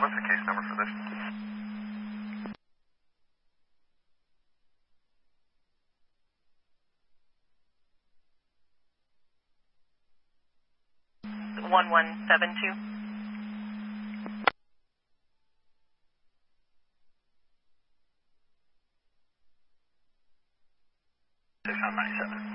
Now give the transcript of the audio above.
What's the case number for this? One 1172. On 97.